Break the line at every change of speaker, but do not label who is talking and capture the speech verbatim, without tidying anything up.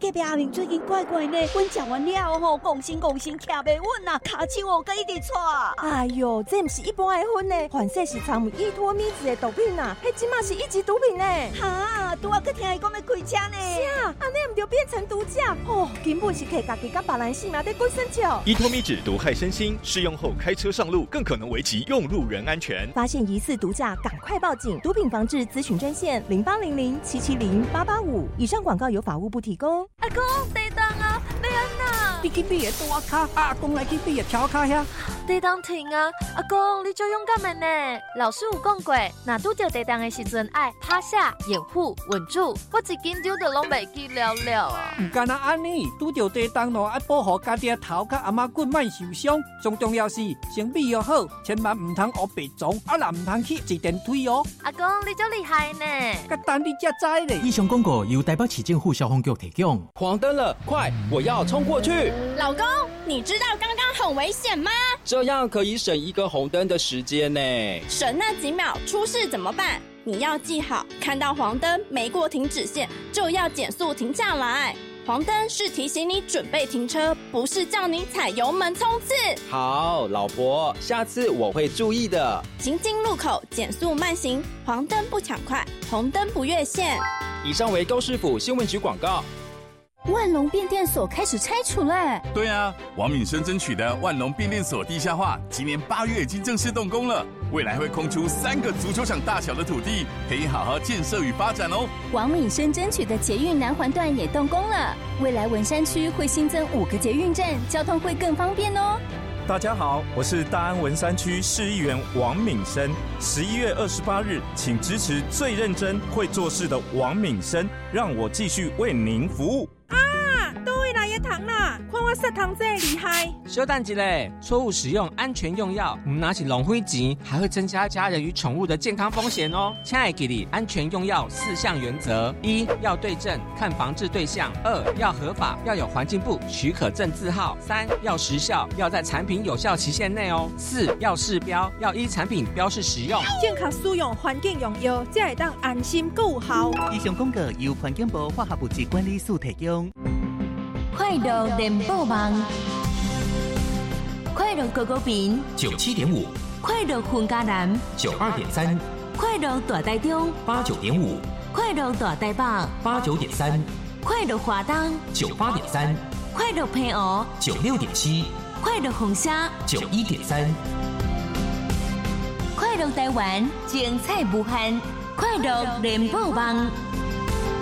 隔壁阿明最近怪怪呢，阮食完了吼，讲心讲心徛袂稳啊，骹手哦，佮一直喘。
哎呦，这不是一般的薰呢，反正是掺有依托咪子的毒品啊，迄即马是一级毒品呢。
哈，拄仔佮听伊讲要开车呢。
是啊，安尼唔就变成毒驾哦，根本是摕家己甲别人性命在滚身桥。
依托咪酯毒害身心，适用后开车上路更可能危及用路人安全。
发现疑似毒驾，赶快报警！毒品防治咨询专线零八零零七七零八八五。以上广告由法务部提供。
阿公，地动啊，要安那？
你去比个大卡，阿公来去比个桥卡遐。
地动停啊！阿公，你就勇敢的呢。老师有讲过，若拄着地动的时阵，爱趴下、掩护、稳住。我一紧张就拢袂记了了啊！
唔干那安尼，拄着地动咯，爱保护家己的头甲阿妈骨莫受伤。最重要是先备要好，千万唔通学白撞，啊啦唔通去坐电梯哦。
阿公，你真厉害呢！
甲等你才知咧。
以上广告由台北市政府消防局提供。
黄灯了，快！我要冲过去。
老公，你知道刚刚很危险吗？
这样可以省一个红灯的时间呢。
省那几秒，出事怎么办？你要记好，看到黄灯没过停止线，就要减速停下来。黄灯是提醒你准备停车，不是叫你踩油门冲刺。
好，老婆，下次我会注意的。
行经路口减速慢行，黄灯不抢快，红灯不越线。
以上为高市府新闻局广告。
万隆变电所开始拆除了。
对啊，王敏生争取的万隆变电所地下化，今年八月已经正式动工了。未来会空出三个足球场大小的土地，可以好好建设与发展哦。
王敏生争取的捷运南环段也动工了，未来文山区会新增五个捷运站，交通会更方便哦。
大家好，我是大安文山区市议员王敏生。十一月二十八日，请支持最认真会做事的王敏生，让我继续为您服务。
倒位来的糖啦，看我色糖这厉害。
稍等一下，错误使用安全用药，唔拿起浪费钱，还会增加家人与宠物的健康风险哦。亲爱的你，安全用药四项原则：一要对症，看防治对象；二要合法，要有环境部许可证字号；三要时效，要在产品有效期限内哦；四要试标，要依产品标示使用。
健康使用，环境用药，才会当安心有效。
以上广告由环境部化学物质管理署提供。
快乐联播网，快乐狗狗饼
九七点五，
快乐混家男
九二点三，
快乐大台中
八九点五，
快乐大台北
八九点三，
快乐华东
九八点三，
快乐平湖
九六点七，
快乐红虾
九一点三，
快乐台湾精彩无限，快乐联播网。